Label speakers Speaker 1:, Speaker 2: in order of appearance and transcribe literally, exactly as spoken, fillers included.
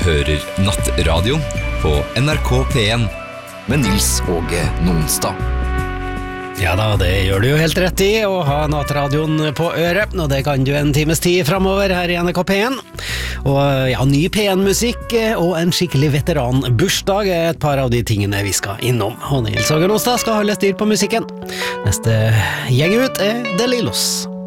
Speaker 1: hører Nattradio på N R K P en med Nils Åge Nonstad.
Speaker 2: Ja da, det gjør du jo helt rett i å ha Nattradioen på øret, og det kan du en times tid fremover her i N R K P en. Og ja, ny P en-musikk og en skikkelig veteranbursdag er et par av de tingene vi skal innom. Og Nils Åge Nonstad skal holde styr på musikken. Neste gjeng ut er De Lillos.